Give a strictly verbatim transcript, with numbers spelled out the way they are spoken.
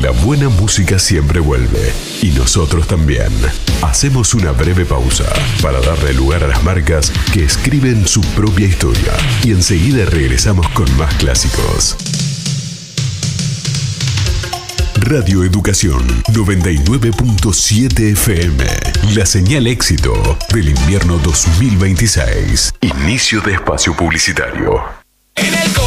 La buena música siempre vuelve, y nosotros también. Hacemos una breve pausa para darle lugar a las marcas que escriben su propia historia, y enseguida regresamos con más clásicos. Radio Educación noventa y nueve punto siete F M. La señal éxito del invierno dos mil veintiséis. Inicio de espacio publicitario.